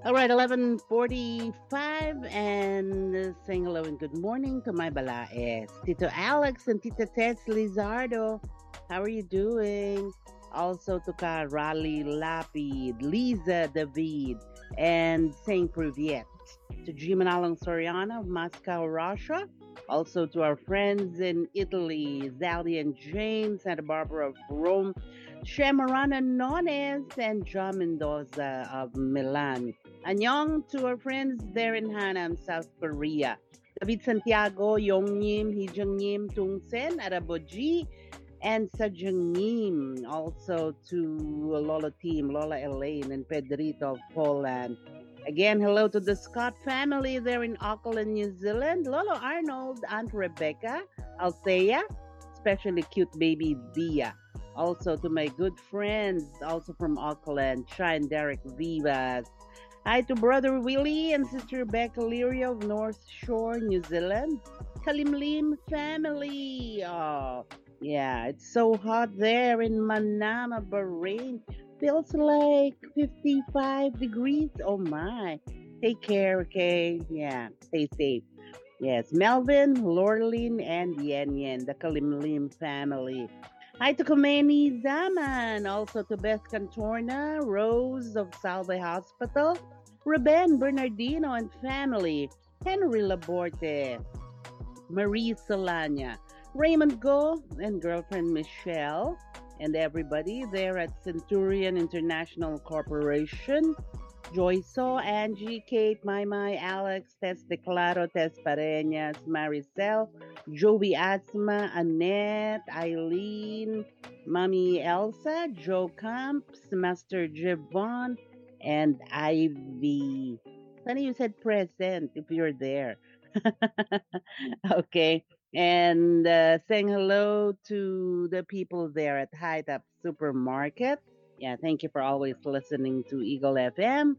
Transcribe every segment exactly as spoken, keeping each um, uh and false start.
All right, eleven forty-five, and uh, saying hello and good morning to my balaes, Tito Alex and Tita Tess Lizardo. How are you doing? Also to Ka Raleigh Lapid, Lisa David, and saying Privyet. To Jim and Alan Soriano of Moscow, Russia. Also to our friends in Italy, Zali and Jane, Santa Barbara of Rome, Shemarana Nones, and John Mendoza of Milan. Annyeong to our friends there in Hanam, South Korea. David Santiago, Yongnim, Hijongnim, Tungsen, Araboji, and Sajongnim. Also to Lola Team, Lola Elaine, and Pedrito of Poland. Again, hello to the Scott family there in Auckland, New Zealand. Lolo Arnold, Aunt Rebecca, Althea, especially cute baby Bia. Also to my good friends, also from Auckland, Shine Derek Vivas. Hi to brother Willie and sister Rebecca Leary of North Shore, New Zealand. Kalimlim family. Oh, yeah, it's so hot there in Manama, Bahrain. Feels like fifty-five degrees. Oh my. Take care, okay? Yeah, stay safe. Yes, Melvin, Lorlin, and Yen Yen, the Kalimlim family. Hi to Kumeni Zaman, also to Beth Cantorna, Rose of Salve Hospital, Ruben Bernardino and family, Henry Laborte, Marie Solana, Raymond Go and girlfriend Michelle, and everybody there at Centurion International Corporation. Joyso, Angie, Kate, Mai Mai, Alex, Tess Declaro, Tess Pareñas, Maricel, Joey Asma, Annette, Eileen, Mommy Elsa, Joe Camps, Master Javon, and Ivy. Funny you said present if you're there. Okay. And uh, saying hello to the people there at High Top Supermarket. Yeah, thank you for always listening to Eagle F M.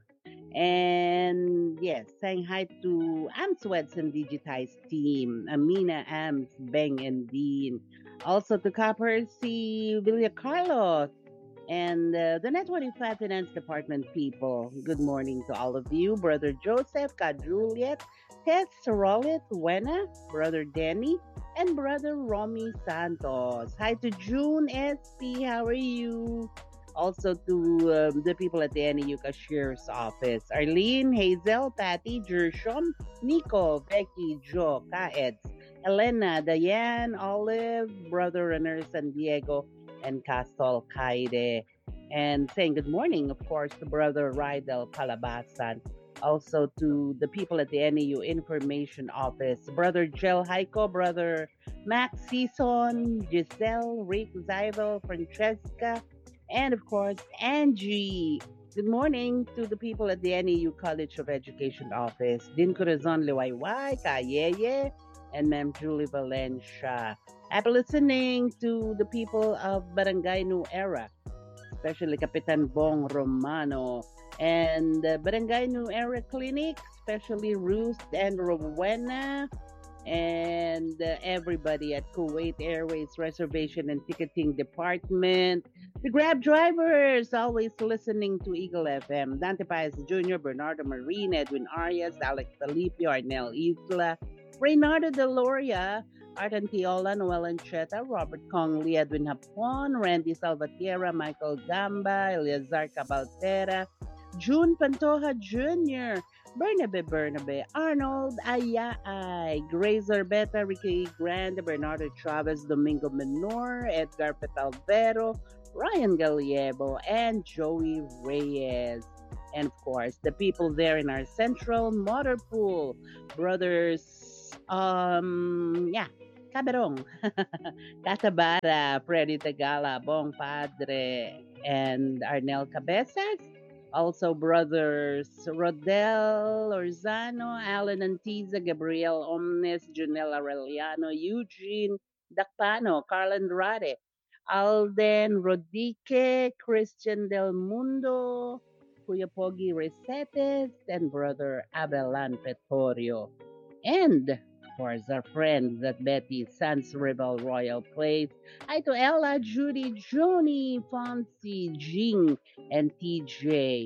And yes, saying hi to Amsweds and Digitize team, Amina, Ams, Beng, and Dean. Also to Copper C. Villa Carlos and uh, the Net twenty-five Finance Department people. Good morning to all of you. Brother Joseph, God Juliet, Tess, Rolit, Wena, Brother Denny, and Brother Romy Santos. Hi to June S P. How are you? Also to um, the people at the N E U Cashier's office. Arlene, Hazel, Patty, Jershom, Nico, Becky, Joe, Kaeds, Elena, Diane, Olive, Brother Runner, San Diego, and Castle Kaide. And saying good morning, of course, to Brother Rydel Calabasan. Also to the people at the N E U Information Office, Brother Gel Heiko, Brother Max Season, Giselle, Rick Zyvel, Francesca, and of course, Angie. Good morning to the people at the N E U College of Education Office, Din Corazon Liwayway, Kayeye, and Ma'am Julie Valencia. Happy listening to the people of Barangay New Era, especially Kapitan Bong Romano, and uh, Barangay New Era Clinic, especially Ruth and Rowena, and uh, everybody at Kuwait Airways Reservation and Ticketing Department. The Grab drivers always listening to Eagle F M. Dante Paez Junior, Bernardo Marine, Edwin Arias, Alex Felipe, Arnel Isla, Reynardo Deloria, Arden Tiola, Noel Ancheta, Robert Congley, Edwin Hapon, Randy Salvatierra, Michael Gamba, Eleazar Cabaltera, June Pantoja Junior, Bernabe Bernabe, Arnold Ayaay, Grace Orbeta, Ricky Grande, Bernardo Chavez, Domingo Menor, Edgar Petalvero, Ryan Gallego, and Joey Reyes. And of course, the people there in our central motor pool, brothers, um, yeah, Caberong, Catabara, Freddy Tagala, Bong Padre, and Arnel Cabezas. Also, brothers Rodel Orzano, Alan Antiza, Gabriel Omnes, Junella Aureliano, Eugene Dacpano, Carl Andrade, Alden Rodique, Christian Del Mundo, Kuya Pogi Resetes, and brother Abelan Petorio. And, of course, our friends at Betty Sans Rebel Royal Place. Hi to Ella, Judy, Joni, Fonzie, Jing, and T J.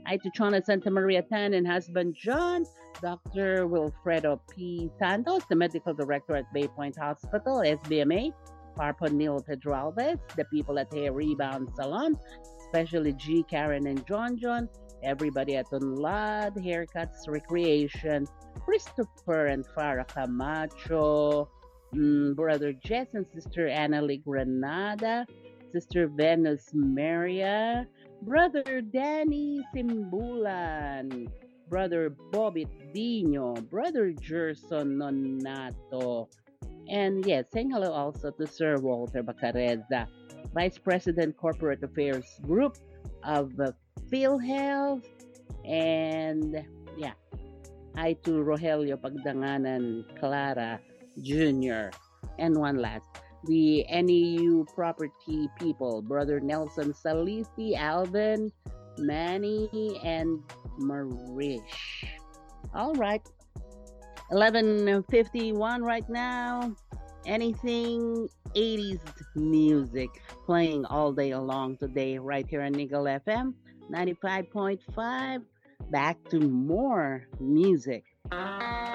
Hi to Chona Santa Maria Tan and husband John, Doctor Wilfredo P. Santos, the medical director at Bay Point Hospital, S B M A, Parpo Neil Pedralbes, the people at Hair Rebound Salon, especially G, Karen, and John John, everybody at Unlad, Haircuts Recreation, Christopher and Farah Camacho, mm, Brother Jess and Sister Annalie Granada, Sister Venus Maria, Brother Danny Simbulan, Brother Bobit Dino, Brother Gerson Nonato, and yes, saying hello also to Sir Walter Bacareza, Vice President Corporate Affairs Group of uh, PhilHealth, and yeah, hi to Rogelio Pagdanganan Clara Junior And one last, the N E U property people, Brother Nelson Salisi, Alvin, Manny, and Marish. All right, eleven fifty-one right now. Anything eighties music playing all day long today right here on Eagle F M ninety-five point five. Back to more music.